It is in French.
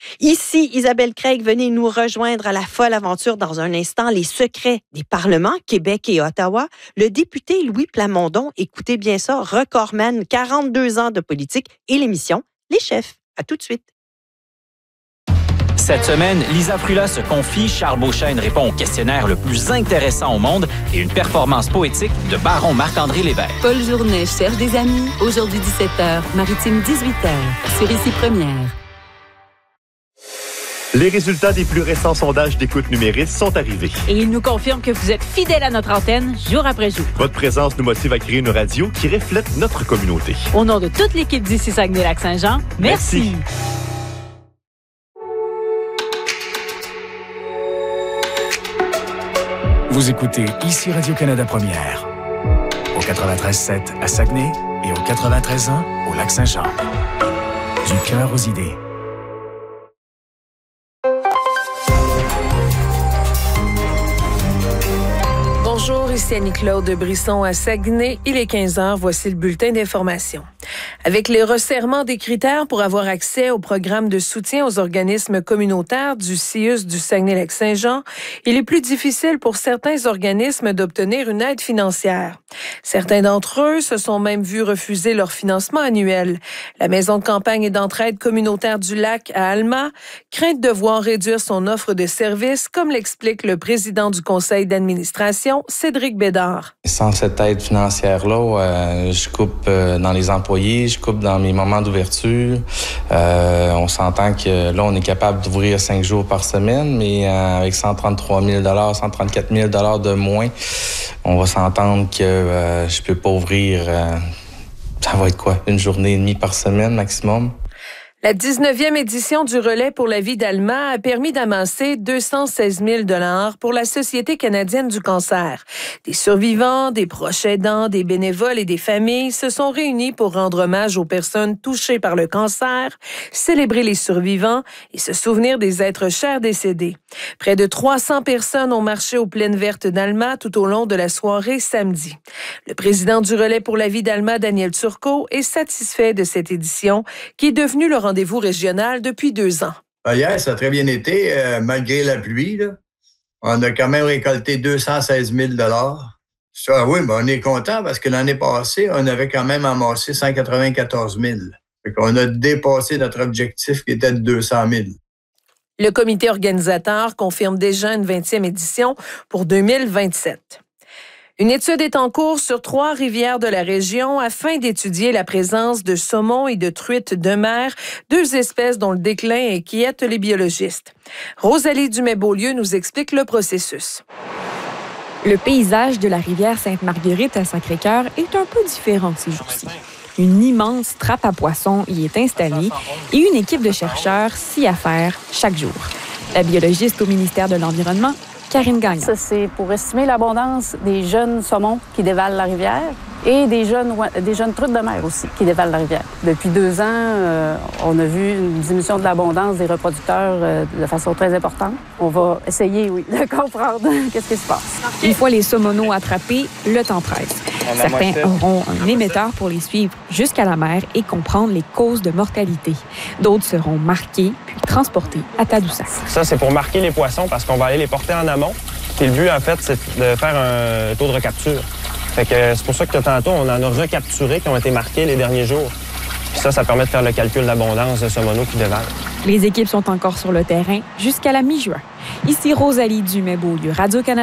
Ici, Isabelle Craig, venez nous rejoindre à la folle aventure dans un instant. Les secrets des parlements, Québec et Ottawa. Le député Louis Plamondon, écoutez bien ça, recordman, 42 ans de politique et l'émission Les Chefs. À tout de suite. Cette semaine, Lisa Frula se confie, Charles Beauchesne répond au questionnaire le plus intéressant au monde et une performance poétique de baron Marc-André Lévesque. Paul Journet cherche des amis. Aujourd'hui 17h, Maritime 18h, sur Ici Première. Les résultats des plus récents sondages d'écoute numérique sont arrivés. Et ils nous confirment que vous êtes fidèles à notre antenne, jour après jour. Votre présence nous motive à créer une radio qui reflète notre communauté. Au nom de toute l'équipe d'ici Saguenay-Lac-Saint-Jean, merci. Vous écoutez Ici Radio-Canada Première, au 93.7 à Saguenay et au 93.1 au Lac-Saint-Jean. Du cœur aux idées. Bonjour, ici Annie-Claude Brisson à Saguenay. Il est 15h, voici le bulletin d'information. Avec les resserrements des critères pour avoir accès au programme de soutien aux organismes communautaires du CIUS du Saguenay-Lac-Saint-Jean, il est plus difficile pour certains organismes d'obtenir une aide financière. Certains d'entre eux se sont même vus refuser leur financement annuel. La Maison de campagne et d'entraide communautaire du Lac à Alma craint de devoir réduire son offre de services, comme l'explique le président du conseil d'administration, Cédric Bédard. Sans cette aide financière-là, je coupe dans les employés, je coupe dans mes moments d'ouverture. On s'entend que là, on est capable d'ouvrir 5 jours par semaine, mais avec 133 000 134 000 de moins, on va s'entendre que je peux pas ouvrir, ça va être quoi, une journée et demie par semaine maximum. La 19e édition du Relais pour la vie d'Alma a permis d'amasser 216 000 $ pour la Société canadienne du cancer. Des survivants, des proches aidants, des bénévoles et des familles se sont réunis pour rendre hommage aux personnes touchées par le cancer, célébrer les survivants et se souvenir des êtres chers décédés. Près de 300 personnes ont marché aux plaines vertes d'Alma tout au long de la soirée samedi. Le président du Relais pour la vie d'Alma, Daniel Turcot, est satisfait de cette édition qui est devenue le rendez-vous régional depuis 2 ans. Hier, ça a très bien été, malgré la pluie. Là. On a quand même récolté 216 000 $. Ça, oui, mais on est content parce que l'année passée, on avait quand même amassé 194 000 $. Fait qu'on a dépassé notre objectif qui était de 200 000 $. Le comité organisateur confirme déjà une 20e édition pour 2027. Une étude est en cours sur 3 rivières de la région afin d'étudier la présence de saumons et de truites de mer, 2 espèces dont le déclin inquiète les biologistes. Rosalie Dumais-Beaulieu nous explique le processus. Le paysage de la rivière Sainte-Marguerite à Sacré-Cœur est un peu différent ces jours-ci. Une immense trappe à poissons y est installée et une équipe de chercheurs s'y affaire chaque jour. La biologiste au ministère de l'Environnement, Karine Gagnon. Ça, c'est pour estimer l'abondance des jeunes saumons qui dévalent la rivière et des jeunes truites de mer aussi qui dévalent la rivière. Depuis 2 ans, on a vu une diminution de l'abondance des reproducteurs de façon très importante. On va essayer, oui, de comprendre qu'est-ce qui se passe. Une fois les saumonaux attrapés, le temps presse. Certains auront un émetteur pour les suivre jusqu'à la mer et comprendre les causes de mortalité. D'autres seront marqués puis transportés à Tadoussac. Ça, c'est pour marquer les poissons parce qu'on va aller les porter en amont. Puis le but, en fait, c'est de faire un taux de recapture. Fait que c'est pour ça que tantôt, on en a recapturé qui ont été marqués les derniers jours. Puis ça permet de faire le calcul d'abondance de saumonaux qui dévalent. Les équipes sont encore sur le terrain jusqu'à la mi-juin. Ici Rosalie Dumais-Beaulieu, Radio-Canada.